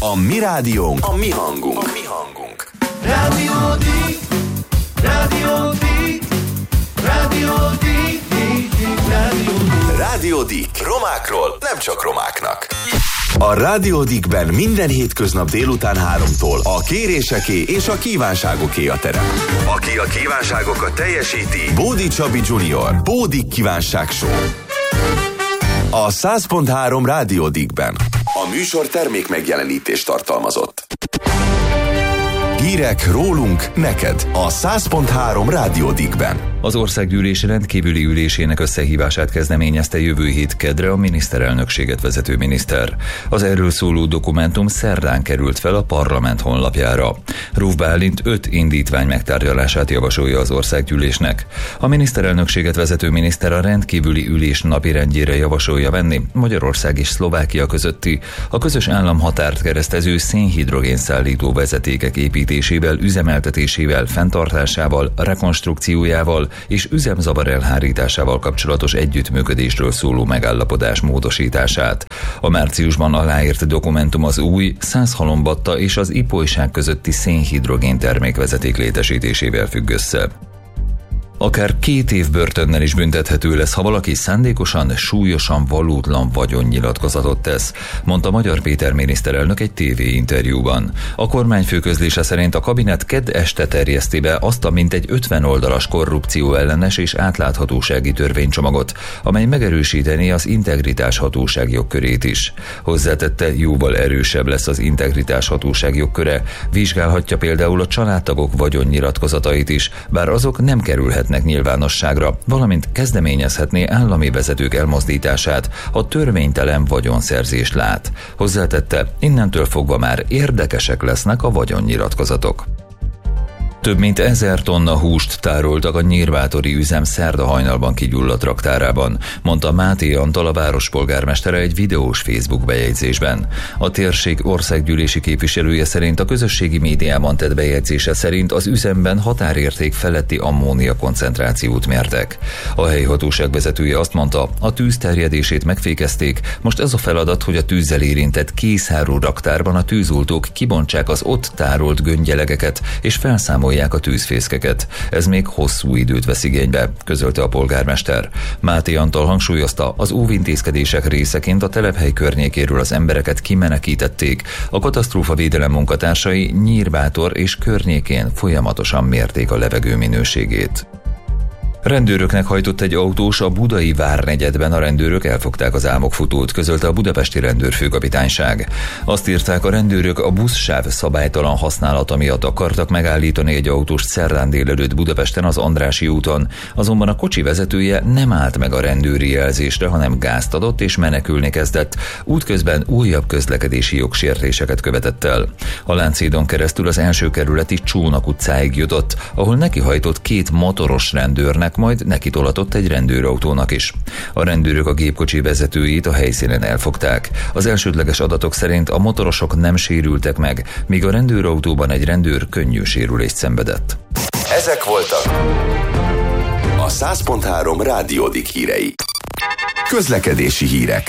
A mi rádiónk, a mi hangunk. A mi hangunk. Rádiódik, Rádiódik, Rádiódik, Rádiódik. Rádiódik. Romákról nem csak romáknak. A Rádiódikben minden hétköznap délután 3-tól a kéréseké és a kívánságoké a terep. Aki a kívánságokat teljesíti, Bódi Csabi Junior. Bódik Kívánság Show. A 100.3 Rádiódikben. A műsor termék megjelenítést tartalmazott. Hírek rólunk neked a 100.3 Rádiódikben. Az országgyűlés rendkívüli ülésének összehívását kezdeményezte jövő hét keddre a miniszterelnökséget vezető miniszter. Az erről szóló dokumentum szerdán került fel a parlament honlapjára. Ruf Bálint 5 indítvány megtárgyalását javasolja az országgyűlésnek. A miniszterelnökséget vezető miniszter a rendkívüli ülés napirendjére javasolja venni Magyarország és Szlovákia közötti a közös államhatárt keresztező szénhidrogén szállító vezetékek építésével, üzemeltetésével, fenntartásával, rekonstrukciójával és üzemzavar elhárításával kapcsolatos együttműködésről szóló megállapodás módosítását. A márciusban aláírt dokumentum az új Szászhalombatta és az Ipolyság közötti szénhidrogén termékvezeték létesítésével függ össze. Akár 2 év börtönnel is büntethető lesz, ha valaki szándékosan, súlyosan valótlan vagyonnyilatkozatot tesz, mondta Magyar Péter miniszterelnök egy TV-interjúban. A kormányfő közlése szerint a kabinet kedd este terjeszti be azt a mintegy 50 oldalas korrupció ellenes és átláthatósági törvénycsomagot, amely megerősítené az integritás hatóság jogkörét is. Hozzátette, jóval erősebb lesz az integritás hatóság jogköre, vizsgálhatja például a családtagok vagyonnyilatkozatait is, bár azok nem kerülhetnek nyilvánosságra, valamint kezdeményezhetné állami vezetők elmozdítását, ha törvénytelen vagyonszerzést lát. Hozzátette, innentől fogva már érdekesek lesznek a vagyonnyilatkozatok. Több mint 1000 tonna húst tároltak a nyírbátori üzem szerda hajnalban kigyulladt raktárában, mondta Máté Antal, a várospolgármestere egy videós Facebook bejegyzésben. A térség országgyűlési képviselője szerint a közösségi médiában tett bejegyzése szerint az üzemben határérték feletti ammónia koncentrációt mértek. A helyhatóság vezetője azt mondta, a tűz terjedését megfékezték, most ez a feladat, hogy a tűzzel érintett készárú raktárban a tűzoltók kibontsák az ott tárolt gönnygyelegeket és felszámolják a tűzfészkeket. Ez még hosszú időt vesz igénybe, közölte a polgármester. Máté Antal hangsúlyozta, az óvintézkedések részeként a telephely környékéről az embereket kimenekítették. A katasztrófavédelem munkatársai Nyírbátor és környékén folyamatosan mérték a levegő minőségét. Rendőröknek hajtott egy autós a budai várnegyedben, a rendőrök elfogták az álmokfutót, közölte a budapesti rendőrfőkapitányság. Azt írták, a rendőrök a buszsáv szabálytalan használata miatt akartak megállítani egy autóst szerdán délelőtt Budapesten az Andrássy úton, azonban a kocsi vezetője nem állt meg a rendőri jelzésre, hanem gázt adott és menekülni kezdett. Útközben újabb közlekedési jogsértéseket követett el. A Lánchídon keresztül az első kerületi Csónak utcáig jutott, ahol nekihajtott 2 motoros rendőrnek, majd nekitolatott egy rendőrautónak is. A rendőrök a gépkocsi vezetőjét a helyszínen elfogták. Az elsődleges adatok szerint a motorosok nem sérültek meg, míg a rendőrautóban egy rendőr könnyű sérülést szenvedett. Ezek voltak a 100.3 Rádiódik hírei. Közlekedési hírek.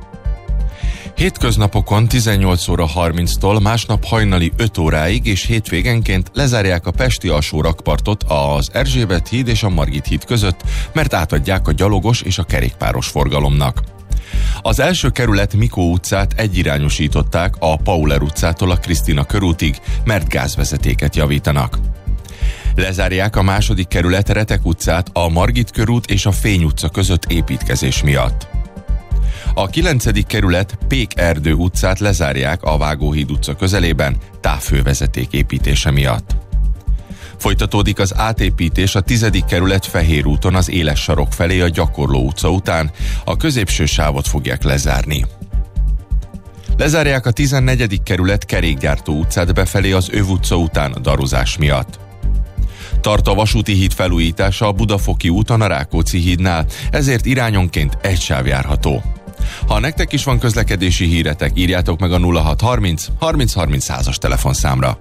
Hétköznapokon 18 óra 30-tól, másnap hajnali 5 óráig és hétvégenként lezárják a pesti alsórakpartot az Erzsébet híd és a Margit híd között, mert átadják a gyalogos és a kerékpáros forgalomnak. Az első kerület Mikó utcát egyirányosították a Pauler utcától a Krisztina körútig, mert gázvezetéket javítanak. Lezárják a második kerület Retek utcát a Margit körút és a Fény utca között építkezés miatt. A 9. kerület Pék-Erdő utcát lezárják a Vágóhíd utca közelében távhővezeték építése miatt. Folytatódik az átépítés a 10. kerület Fehér úton az Éles sarok felé a Gyakorló utca után, a középső sávot fogják lezárni. Lezárják a 14. kerület Kerékgyártó utcát befelé az Öv utca után daruzás miatt. Tart a vasúti híd felújítása a Budafoki úton a Rákóczi hídnál, ezért irányonként egy sáv járható. Ha nektek is van közlekedési híretek, írjátok meg a 0630 30 30 100-as telefonszámra.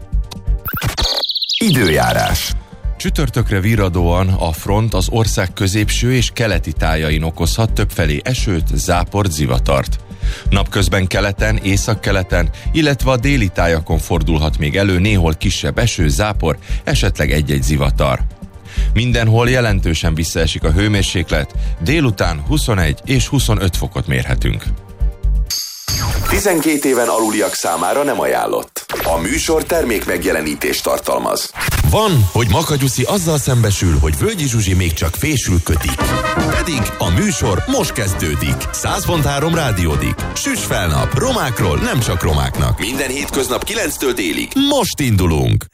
Időjárás. Csütörtökre virradóan a front az ország középső és keleti tájain okozhat többfelé esőt, záport, zivatart. Napközben keleten, északkeleten, illetve a déli tájakon fordulhat még elő néhol kisebb eső, zápor, esetleg egy-egy zivatar. Mindenhol jelentősen visszaesik a hőmérséklet, délután 21 és 25 fokot mérhetünk. 12 éven aluliak számára nem ajánlott. A műsor termék megjelenítést tartalmaz. Van, hogy Makagyuszi azzal szembesül, hogy Völgyi Zsuzsi még csak fésül kötik. Pedig a műsor most kezdődik. 100.3 rádiódik. Süss fel nap, romákról nem csak romáknak. Minden hétköznap 9-től délig. Most indulunk!